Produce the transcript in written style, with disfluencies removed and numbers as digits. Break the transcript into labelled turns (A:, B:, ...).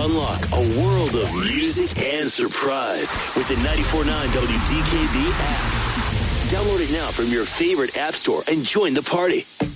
A: Unlock a world of music and surprise with the 94.9 WDKB app. Download it now from your favorite app store and join the party.